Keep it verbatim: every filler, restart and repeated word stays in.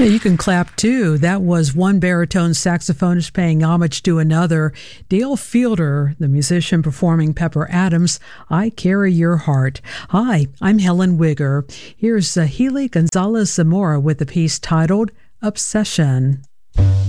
Yeah, you can clap too. That was one baritone saxophonist paying homage to another. Dale Fielder, the musician performing Pepper Adams' I Carry Your Heart. Hi, I'm Helen Wigger. Here's uh, Healy Gonzalez Zamora with the piece titled Obsession.